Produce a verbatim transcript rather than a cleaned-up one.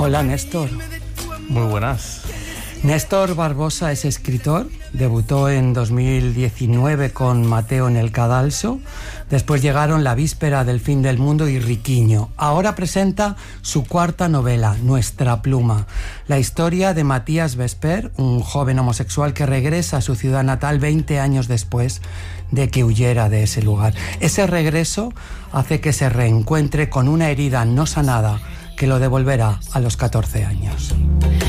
Hola, Néstor. Muy buenas. Néstor Barbosa es escritor, debutó en dos mil diecinueve con Mateo en el Cadalso, después llegaron La víspera del fin del mundo y Riquiño. Ahora presenta su cuarta novela, Nuestra pluma, la historia de Matías Vesper, un joven homosexual que regresa a su ciudad natal veinte años después de que huyera de ese lugar. Ese regreso hace que se reencuentre con una herida no sanada que lo devolverá a los catorce años.